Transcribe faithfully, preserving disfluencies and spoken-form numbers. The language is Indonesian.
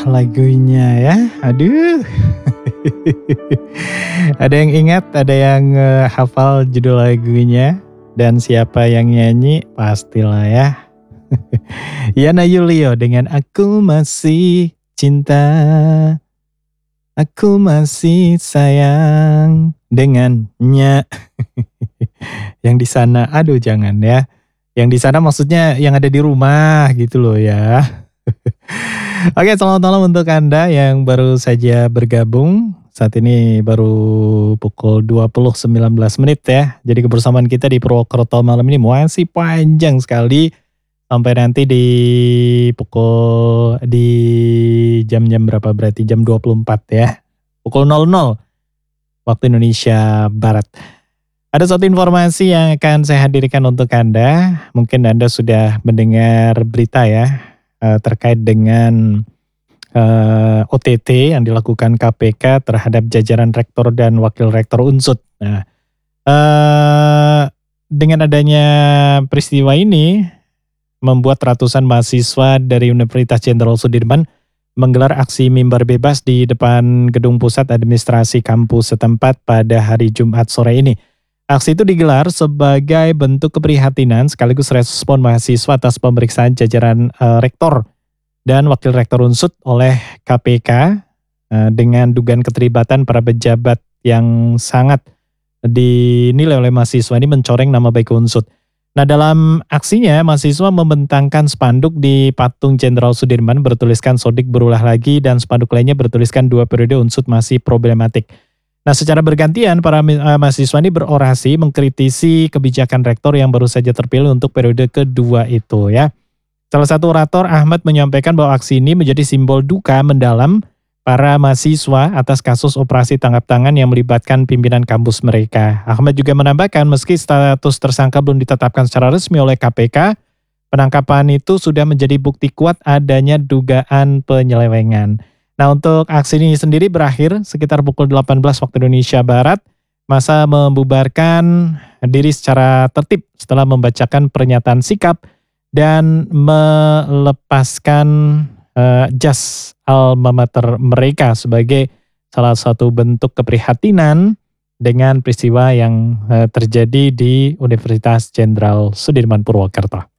lagunya ya. Aduh. Ada yang ingat, ada yang uh, hafal judul lagunya dan siapa yang nyanyi? Pastilah ya. Yana Julio dengan Aku Masih Cinta. Aku masih sayang dengannya. Yang di sana, aduh jangan ya. Yang di sana maksudnya yang ada di rumah gitu loh ya. Oke, selamat malam untuk Anda yang baru saja bergabung. Saat ini baru pukul dua puluh sembilan belas menit ya. Jadi kebersamaan kita di Purwokerto malam ini masih panjang sekali. Sampai nanti di pukul, di jam-jam berapa berarti? Jam dua puluh empat ya. Pukul nol nol waktu Indonesia Barat. Ada satu informasi yang akan saya hadirkan untuk Anda. Mungkin Anda sudah mendengar berita ya, terkait dengan uh, O T T yang dilakukan K P K terhadap jajaran rektor dan wakil rektor Unsud. Nah, uh, dengan adanya peristiwa ini, membuat ratusan mahasiswa dari Universitas Jenderal Sudirman menggelar aksi mimbar bebas di depan gedung pusat administrasi kampus setempat pada hari Jumat sore ini. Aksi itu digelar sebagai bentuk keprihatinan sekaligus respon mahasiswa atas pemeriksaan jajaran uh, rektor dan wakil rektor Unsud oleh K P K uh, dengan dugaan keterlibatan para pejabat yang sangat dinilai oleh mahasiswa ini mencoreng nama baik Unsud. Nah, dalam aksinya, mahasiswa membentangkan spanduk di patung Jenderal Sudirman bertuliskan Sodik berulah lagi dan spanduk lainnya bertuliskan dua periode Unsud masih problematik. Nah, secara bergantian para mahasiswa ini berorasi mengkritisi kebijakan rektor yang baru saja terpilih untuk periode kedua itu ya. Salah satu orator Ahmad menyampaikan bahwa aksi ini menjadi simbol duka mendalam para mahasiswa atas kasus operasi tangkap tangan yang melibatkan pimpinan kampus mereka. Ahmad juga menambahkan meski status tersangka belum ditetapkan secara resmi oleh K P K, penangkapan itu sudah menjadi bukti kuat adanya dugaan penyelewengan. Nah, untuk aksi ini sendiri berakhir sekitar pukul delapan belas waktu Indonesia Barat. Masa membubarkan diri secara tertib setelah membacakan pernyataan sikap dan melepaskan uh, jas alma mater mereka sebagai salah satu bentuk keprihatinan dengan peristiwa yang uh, terjadi di Universitas Jenderal Sudirman Purwokerto.